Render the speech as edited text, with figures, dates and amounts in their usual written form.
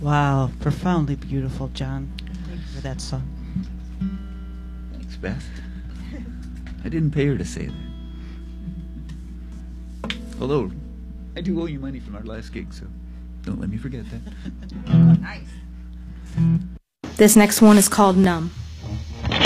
Wow, profoundly beautiful, John. Thank you for that song. Thanks, Beth. I didn't pay her to say that. Although, I do owe you money from our last gig, so don't let me forget that. Nice. This next one is called Numb.